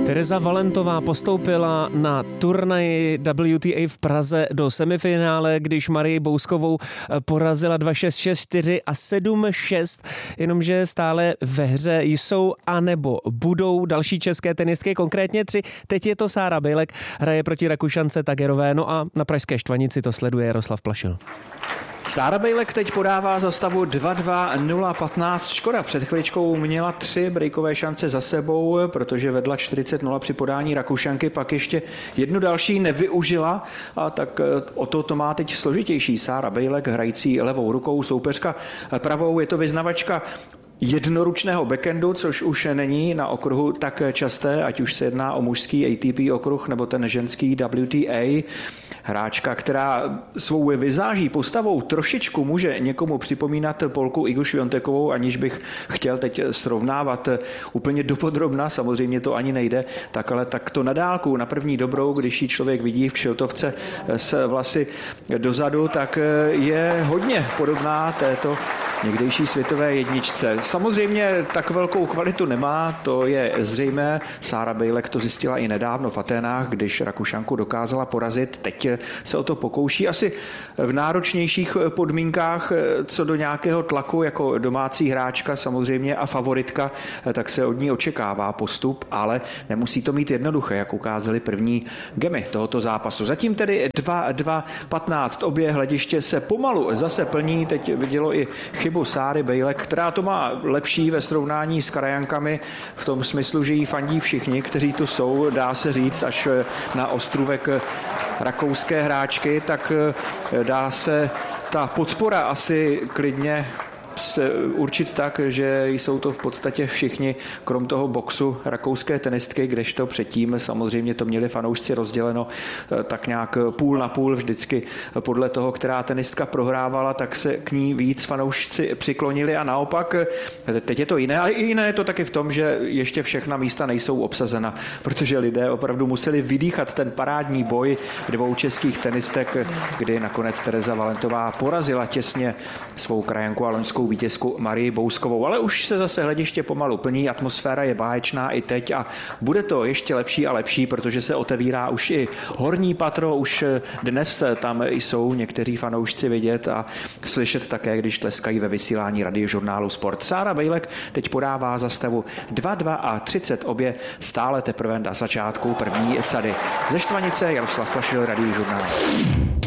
Tereza Valentová postoupila na turnaji WTA v Praze do semifinále, když Marii Bouskovou porazila 2-6, 6-4 a 7-6, jenomže stále ve hře jsou anebo budou další české tenistky, konkrétně 3. Teď je to Sára Bejlek, hraje proti Rakušance Tagerové, no a na pražské Štvanici to sleduje Jaroslav Plašil. Sára Bejlek teď podává za stavu 2-2, 0-15. Škoda, před chviličkou měla 3 breakové šance za sebou, protože vedla 40-0 při podání Rakušanky, pak ještě jednu další nevyužila, a tak o to má teď složitější. Sára Bejlek, hrající levou rukou, soupeřka pravou, je to vyznavačka jednoručného backhandu, což už není na okruhu tak časté, ať už se jedná o mužský ATP okruh nebo ten ženský WTA. Hráčka, která svou vizáží, postavou trošičku může někomu připomínat Polku Igu Świątekovou, aniž bych chtěl teď srovnávat úplně dopodrobna, samozřejmě to ani nejde, tak ale tak to na dálku, na první dobrou, když ji člověk vidí v kšiltovce s vlasy dozadu, tak je hodně podobná této někdejší světové jedničce. Samozřejmě tak velkou kvalitu nemá, to je zřejmé. Sára Bejlek to zjistila i nedávno v Aténách, když Rakušanku dokázala porazit. Teď se o to pokouší asi v náročnějších podmínkách, co do nějakého tlaku jako domácí hráčka samozřejmě a favoritka, tak se od ní očekává postup, ale nemusí to mít jednoduché, jak ukázaly první gemy tohoto zápasu. Zatím tedy 2-2-15. Obě hlediště se pomalu zase plní. Teď vidělo i chybu Sáry Bejlek, která to má lepší ve srovnání s krajankami v tom smyslu, že jí fandí všichni, kteří tu jsou, dá se říct, až na ostrůvek rakouské hráčky, tak dá se ta podpora asi klidně určit tak, že jsou to v podstatě všichni, krom toho boxu, rakouské tenistky, kdežto předtím samozřejmě to měli fanoušci rozděleno tak nějak půl na půl, vždycky podle toho, která tenistka prohrávala, tak se k ní víc fanoušci přiklonili a naopak teď je to jiné. A jiné je to taky v tom, že ještě všechna místa nejsou obsazena, protože lidé opravdu museli vydýchat ten parádní boj 2 českých tenistek, kdy nakonec Tereza Valentová porazila těsně svou krajanku a loňskou vítězku Marii Bouskovou. Ale už se zase hlediště pomalu plní, atmosféra je báječná i teď a bude to ještě lepší a lepší, protože se otevírá už i horní patro, už dnes tam jsou někteří fanoušci vidět a slyšet také, když tleskají ve vysílání radiožurnálu Sport. Sára Bejlek teď podává za stavu 2-2 a 30, obě stále teprve na začátku první sady. Ze Štvanice Jaroslav Plašil, radiožurnál.